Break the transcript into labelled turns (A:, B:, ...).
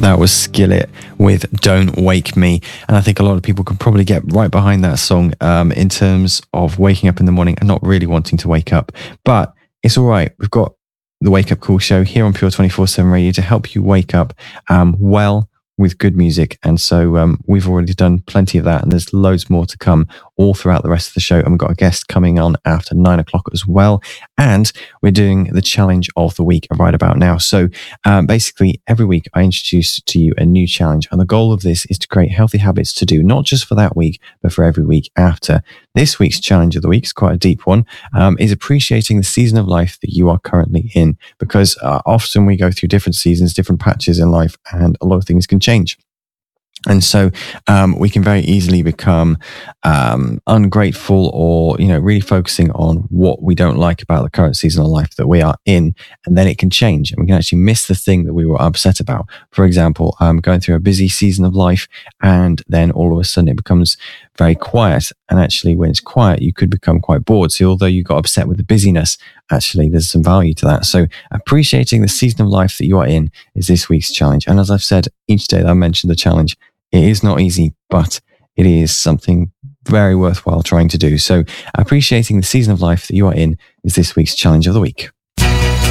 A: That was Skillet with Don't Wake Me. And I think a lot of people can probably get right behind that song in terms of waking up in the morning and not really wanting to wake up. But it's all right. We've got the Wake Up Call show here on Pure 24/7 Radio to help you wake up well with good music. And so we've already done plenty of that, and there's loads more to come all throughout the rest of the show. And we've got a guest coming on after 9 o'clock as well. And we're doing the challenge of the week right about now. So basically every week I introduce to you a new challenge, and the goal of this is to create healthy habits to do not just for that week but for every week after. This week's challenge of the week is quite a deep one, is appreciating the season of life that you are currently in, because often we go through different seasons, different patches in life, and a lot of things can change. And so we can very easily become ungrateful, or really focusing on what we don't like about the current season of life that we are in, and then it can change and we can actually miss the thing that we were upset about. For example, going through a busy season of life, and then all of a sudden it becomes very quiet, and actually when it's quiet you could become quite bored. So although you got upset with the busyness, actually there's some value to that. So appreciating the season of life that you are in is this week's challenge. And as I've said each day that I mentioned the challenge, it is not easy, but it is something very worthwhile trying to do. So appreciating the season of life that you are in is this week's challenge of the week.